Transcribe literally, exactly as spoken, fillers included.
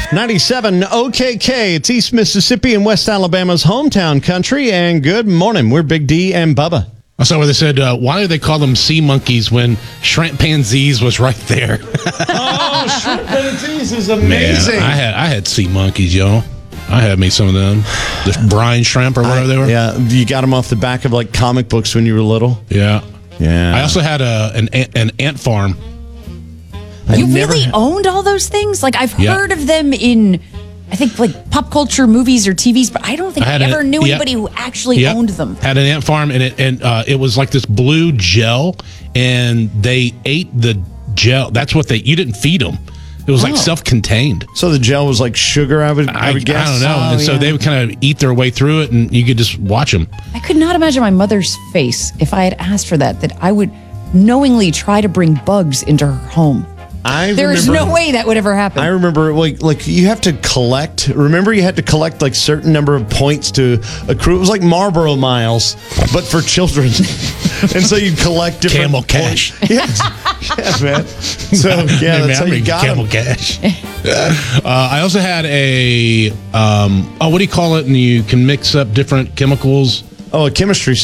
ninety-seven O K K. It's East Mississippi and West Alabama's hometown country. And good morning. We're Big D and Bubba. I saw where they said, uh, why do they call them sea monkeys when shrimpanzees was right there? Oh, shrimpanzees is amazing. Man, I had I had sea monkeys, yo. I had me some of them. The brine shrimp or whatever I, they were. Yeah, you got them off the back of like comic books when you were little. Yeah. Yeah. I also had a an ant- an ant farm. You never really had- owned all those things? Like, I've Yeah. heard of them in, I think, like pop culture movies or T Vs, but I don't think I I, had ever a- knew yep. anybody who actually Yep. owned them. Had an ant farm, and it and uh, it was like this blue gel, and they ate the gel. That's what they. You didn't feed them. It was like Oh. self-contained. So the gel was like sugar, I would, I, I, would guess. I don't know. Oh, and so yeah. they would kind of eat their way through it, and you could just watch them. I could not imagine my mother's face if I had asked for that, that I would knowingly try to bring bugs into her home. I There is remember- no way that would ever happen. I remember, like, like you have to collect. Remember, you had to collect like certain number of points to accrue. It was like Marlboro miles, but for children. And so you collect different Camel points. cash. Yes, yes, man. So yeah, Hey, that's man, how I'm you reading got Camel them. Cash. uh, I also had a um, oh, what do you call it? And you can mix up different chemicals. Oh, a chemistry